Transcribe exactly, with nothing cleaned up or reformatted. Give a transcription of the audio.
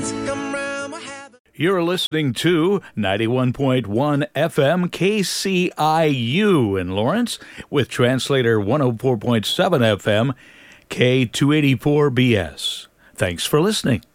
friends come round, we'll have a... You're listening to ninety-one point one F M K C I U in Lawrence with translator one oh four point seven F M K two eighty-four B S. Thanks for listening.